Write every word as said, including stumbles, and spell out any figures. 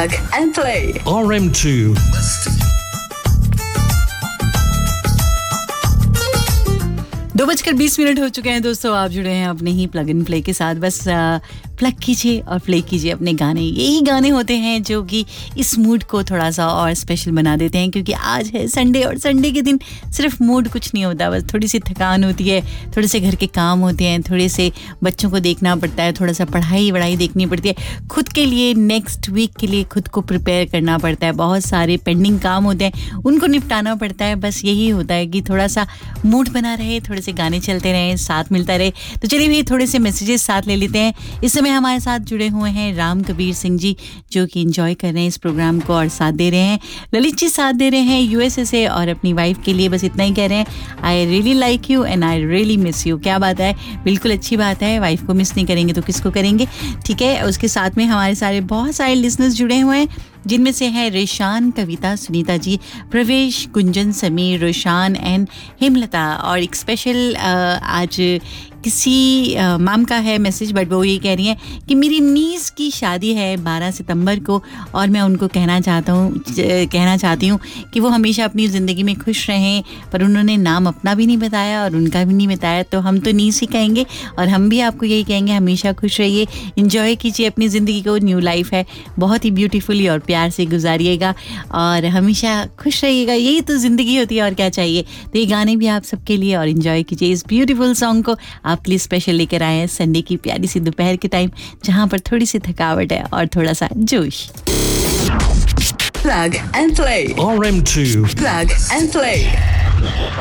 Plug and play. R M two. दो बजकर बीस मिनट हो चुके हैं दोस्तों, आप जुड़े हैं अपने ही प्लग एंड प्ले के साथ। बस आ, प्लग कीजिए और प्ले कीजिए अपने गाने। यही गाने होते हैं जो कि इस मूड को थोड़ा सा और स्पेशल बना देते हैं, क्योंकि आज है संडे और संडे के दिन सिर्फ मूड कुछ नहीं होता, बस थोड़ी सी थकान होती है, थोड़े से घर के काम होते हैं, थोड़े से बच्चों को देखना पड़ता है, थोड़ा सा पढ़ाई वढ़ाई देखनी पड़ती है, खुद के लिए नेक्स्ट वीक के लिए खुद को प्रिपेयर करना पड़ता है, बहुत सारे पेंडिंग काम होते हैं उनको निपटाना पड़ता है। बस यही होता है कि थोड़ा सा मूड बना रहे, थोड़े से गाने चलते रहें, साथ मिलता रहे। तो चलिए भाई थोड़े से मैसेजेस साथ ले लेते हैं। इस समय हमारे साथ जुड़े हुए हैं राम कबीर सिंह जी, जो कि एंजॉय कर रहे हैं इस प्रोग्राम को और साथ दे रहे हैं। ललित जी साथ दे रहे हैं यूएसए से और अपनी वाइफ के लिए बस इतना ही कह रहे हैं, I really like you and I really miss you. क्या बात है, बिल्कुल अच्छी बात है, वाइफ को मिस नहीं करेंगे तो किसको करेंगे, ठीक है। उसके साथ में हमारे सारे बहुत सारे लिसनर्स जुड़े हुए हैं, जिनमें से हैं रेशान, कविता, सुनीता जी, प्रवेश, गुंजन, समीर, रोशान एंड हेमलता। और एक स्पेशल आज किसी माम का है मैसेज, बट वो ये कह रही हैं कि मेरी नीस की शादी है बारह सितंबर को और मैं उनको कहना चाहता हूँ कहना चाहती हूँ कि वो हमेशा अपनी ज़िंदगी में खुश रहें, पर उन्होंने नाम अपना भी नहीं बताया और उनका भी नहीं बताया, तो हम तो नीस ही कहेंगे और हम भी आपको यही कहेंगे, हमेशा खुश रहिए, एंजॉय कीजिए अपनी ज़िंदगी को। न्यू लाइफ है, बहुत ही ब्यूटीफुली और प्यार से गुजारिएगा और हमेशा खुश रहिएगा, यही तो ज़िंदगी होती है और क्या चाहिए। तो ये गाने भी आप सबके लिए और एंजॉय कीजिए इस ब्यूटीफुल सॉन्ग को। आपके लिए स्पेशल लेकर आए हैं संडे की प्यारी सी दोपहर के टाइम, जहां पर थोड़ी सी थकावट है और थोड़ा सा जोश। Plug and play. R M two. Plug and play.